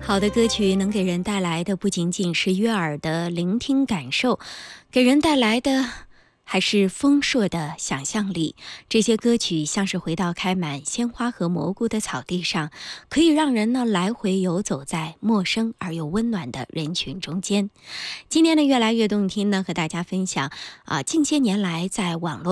好的歌曲能给人带来的不仅仅是悦耳的聆听感受，给人带来的还是丰硕的想象力。这些歌曲像是回到开满鲜花和蘑菇的草地上，可以让人呢来回游走在陌生而又温暖的人群中间。今天的越来越动听呢，和大家分享近些年来在网络